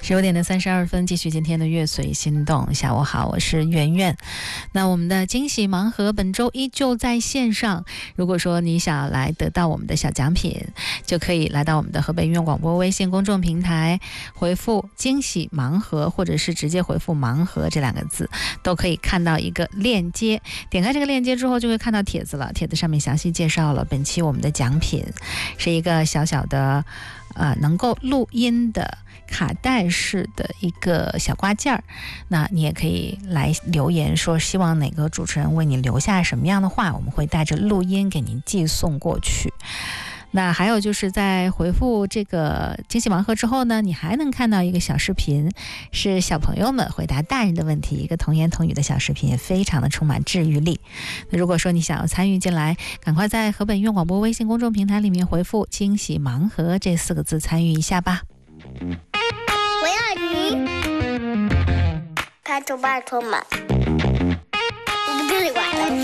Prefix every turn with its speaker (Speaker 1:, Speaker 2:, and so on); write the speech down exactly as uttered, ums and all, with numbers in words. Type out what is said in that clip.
Speaker 1: 十五点的三十二分，继续今天的乐随心动。下午好，我是圆圆。那我们的惊喜盲盒本周依旧在线上，如果说你想来得到我们的小奖品，就可以来到我们的河北音乐广播微信公众平台，回复惊喜盲盒，或者是直接回复盲盒这两个字，都可以看到一个链接。点开这个链接之后，就会看到帖子了，帖子上面详细介绍了本期我们的奖品是一个小小的呃，能够录音的卡带式的一个小挂件儿，那你也可以来留言说希望哪个主持人为你留下什么样的话，我们会带着录音给您寄送过去。那还有就是在回复这个惊喜盲盒之后呢，你还能看到一个小视频，是小朋友们回答大人的问题，一个童言童语的小视频，也非常的充满治愈力。那如果说你想要参与进来，赶快在河北音乐广播微信公众平台里面回复惊喜盲盒这四个字参与一下吧。
Speaker 2: 我要你，拜托拜托嘛，我不跟你玩了。